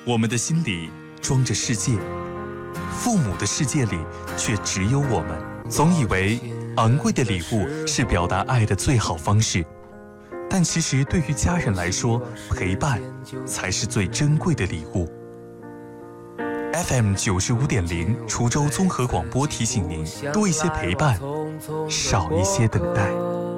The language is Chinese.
我们的心里装着世界，父母的世界里却只有我们。总以为昂贵的礼物是表达爱的最好方式，但其实对于家人来说，陪伴才是最珍贵的礼物。FM 95.0滁州综合广播提醒您：多一些陪伴，少一些等待。